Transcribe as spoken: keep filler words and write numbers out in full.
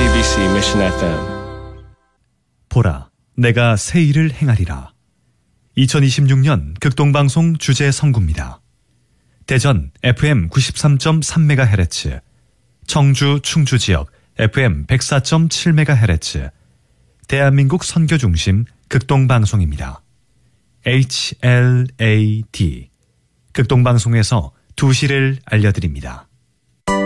씨비씨 Mission 에프엠. 보라, 내가 새 일을 행하리라. 이천이십육 년 극동방송 주제 선구입니다. 대전 에프엠 구십삼 점 삼 메가헤르츠, 청주 충주 지역 에프엠 백사 점 칠 메가헤르츠, 대한민국 선교 중심 극동방송입니다. 에이치엘에이디, 극동방송에서 두 시를 알려드립니다.